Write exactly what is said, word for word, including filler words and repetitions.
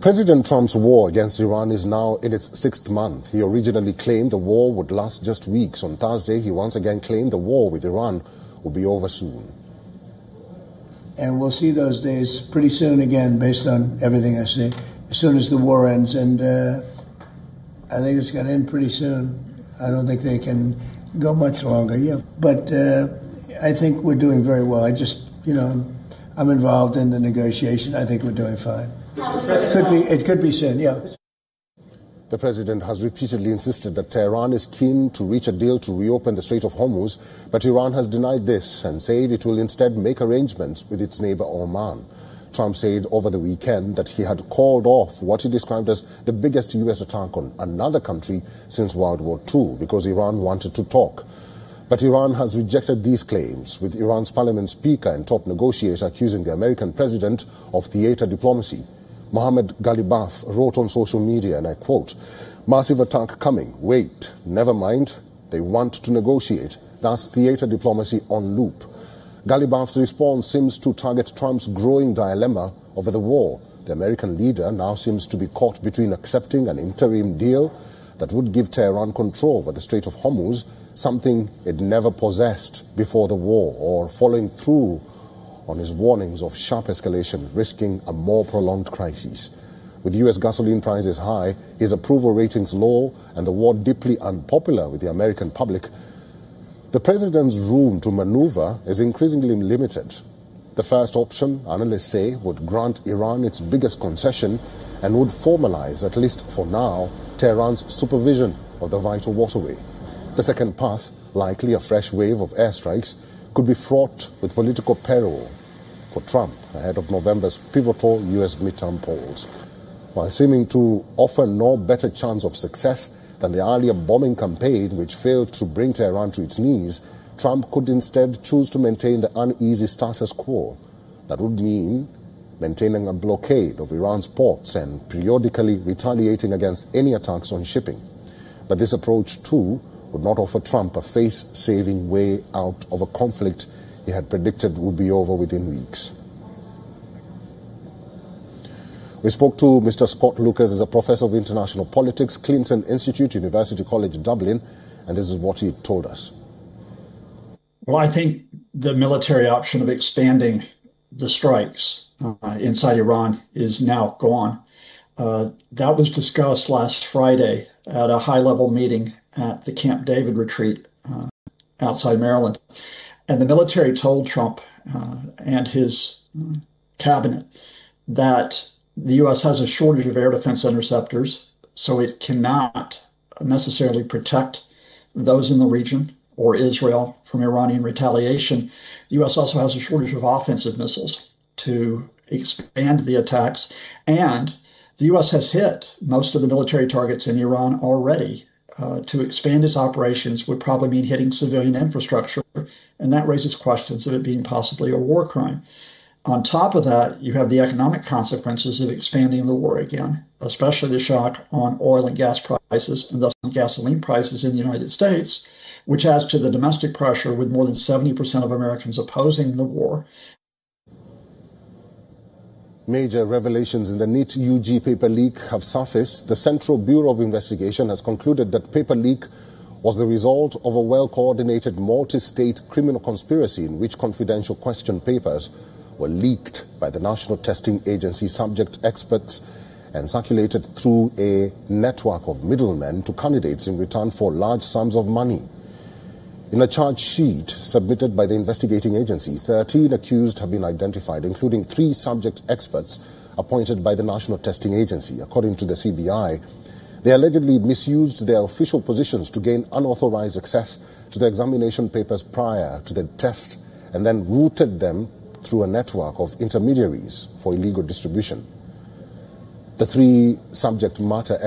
President Trump's war against Iran is now in its sixth month. He originally claimed the war would last just weeks. On Thursday, he once again claimed the war with Iran will be over soon. And we'll see those days pretty soon again, based on everything I see, as soon as the war ends. And uh, I think it's going to end pretty soon. I don't think they can go much longer. Yeah, but uh, I think we're doing very well. I just, you know, I'm involved in the negotiation. I think we're doing fine. It could be, it could be soon, yeah. The president has repeatedly insisted that Tehran is keen to reach a deal to reopen the Strait of Hormuz, but Iran has denied this and said it will instead make arrangements with its neighbor Oman. Trump said over the weekend that he had called off what he described as the biggest U S attack on another country since World War Two because Iran wanted to talk. But Iran has rejected these claims, with Iran's parliament speaker and top negotiator accusing the American president of theater diplomacy. Mohammad Ghalibaf wrote on social media, and I quote, "Massive attack coming. Wait, never mind. They want to negotiate. That's theater diplomacy on loop." Ghalibaf's response seems to target Trump's growing dilemma over the war. The American leader now seems to be caught between accepting an interim deal that would give Tehran control over the Strait of Hormuz, something it never possessed before the war, or following through on his warnings of sharp escalation, risking a more prolonged crisis. With U S gasoline prices high, his approval ratings low, and the war deeply unpopular with the American public, the president's room to maneuver is increasingly limited. The first option, analysts say, would grant Iran its biggest concession and would formalize, at least for now, Tehran's supervision of the vital waterway. The second path, likely a fresh wave of airstrikes, could be fraught with political peril for Trump ahead of November's pivotal U S midterm polls. While seeming to offer no better chance of success than the earlier bombing campaign, which failed to bring Tehran to its knees, Trump could instead choose to maintain the uneasy status quo. That would mean maintaining a blockade of Iran's ports and periodically retaliating against any attacks on shipping. But this approach, too, would not offer Trump a face-saving way out of a conflict he had predicted would be over within weeks. We spoke to Mister Scott Lucas, as a professor of international politics, Clinton Institute, University College Dublin, and this is what he told us. Well, I think the military option of expanding the strikes uh, inside Iran is now gone. Uh, that was discussed last Friday at a high-level meeting at the Camp David retreat uh, outside Maryland. And the military told Trump uh, and his uh, cabinet that the U S has a shortage of air defense interceptors, so it cannot necessarily protect those in the region or Israel from Iranian retaliation. The U S also has a shortage of offensive missiles to expand the attacks, and the U S has hit most of the military targets in Iran already. Uh, to expand its operations would probably mean hitting civilian infrastructure, and that raises questions of it being possibly a war crime. On top of that, you have the economic consequences of expanding the war again, especially the shock on oil and gas prices, and thus on gasoline prices in the United States, which adds to the domestic pressure with more than seventy percent of Americans opposing the war. Major revelations in the NEET U G paper leak have surfaced. The Central Bureau of Investigation has concluded that paper leak was the result of a well-coordinated multi-state criminal conspiracy in which confidential question papers were leaked by the National Testing Agency subject experts and circulated through a network of middlemen to candidates in return for large sums of money. In a charge sheet submitted by the investigating agency, thirteen accused have been identified, including three subject experts appointed by the National Testing Agency. According to the C B I, they allegedly misused their official positions to gain unauthorized access to the examination papers prior to the test and then routed them through a network of intermediaries for illegal distribution. The three subject matter